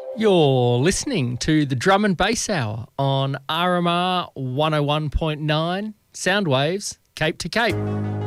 You're listening to the Drum and Bass Hour on RMR 101.9 Soundwaves, Cape to Cape.